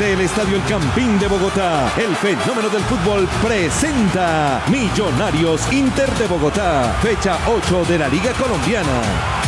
Desde el Estadio El Campín de Bogotá, el fenómeno del fútbol presenta Millonarios Inter de Bogotá, fecha 8 de la Liga Colombiana.